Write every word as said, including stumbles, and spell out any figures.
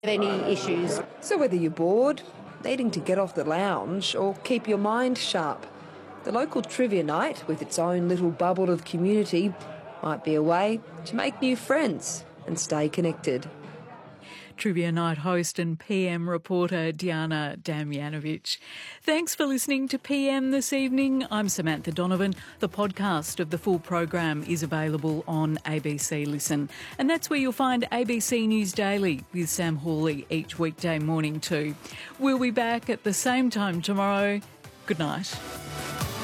Any issues? So whether you're bored, needing to get off the lounge, or keep your mind sharp, the local trivia night, with its own little bubble of community, might be a way to make new friends and stay connected. Trivia Night host and P M reporter Diana Damjanovic. Thanks for listening to P M this evening. I'm Samantha Donovan. The podcast of the full program is available on A B C Listen. And that's where you'll find A B C News Daily with Sam Hawley each weekday morning too. We'll be back at the same time tomorrow. Good night.